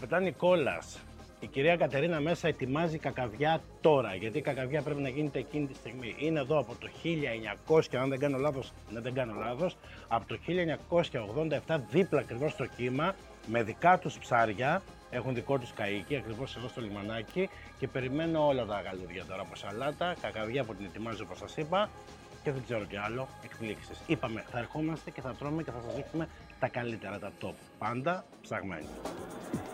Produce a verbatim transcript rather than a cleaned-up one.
Καπετάν Νικόλας. Η κυρία Κατερίνα μέσα ετοιμάζει κακαβιά τώρα, γιατί η κακαβιά πρέπει να γίνεται εκείνη τη στιγμή. Είναι εδώ από το χίλια εννιακόσια, αν δεν κάνω λάθος, ναι, δεν κάνω λάθος, από το χίλια εννιακόσια ογδόντα επτά, δίπλα ακριβώς στο κύμα, με δικά τους ψάρια, έχουν δικό τους καΐκι, ακριβώς εδώ στο λιμανάκι, και περιμένω όλα τα γαλούρια τώρα από σαλάτα, κακαβιά που την ετοιμάζω όπως σας είπα, και δεν ξέρω τι άλλο, εκπλήξεις. Είπαμε, θα ερχόμαστε και θα τρώμε και θα σας δείχνουμε τα καλύτερα, τα top. Πάντα ψαγμένοι.